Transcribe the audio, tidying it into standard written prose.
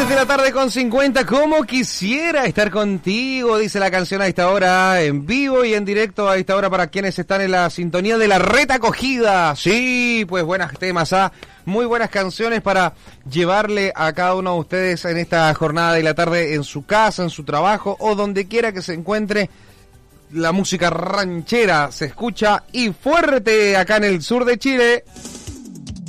3 de la tarde con 50, como quisiera estar contigo, dice la canción a esta hora, en vivo y en directo a esta hora para quienes están en la sintonía de la Reta Acogida. Sí, pues buenos temas, muy buenas canciones para llevarle a cada uno de ustedes en esta jornada de la tarde en su casa, en su trabajo o donde quiera que se encuentre. La música ranchera se escucha y fuerte acá en el sur de Chile.